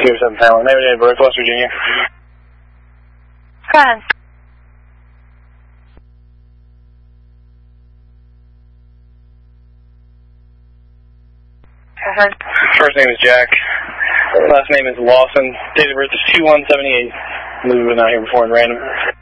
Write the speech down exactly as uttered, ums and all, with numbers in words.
two oh seven Talon, Navigated Brooks, West Virginia. Go ahead. Go ahead. First name is Jack. Last name is Lawson. Date of birth is two one seventy-eight. Moving out here before in random.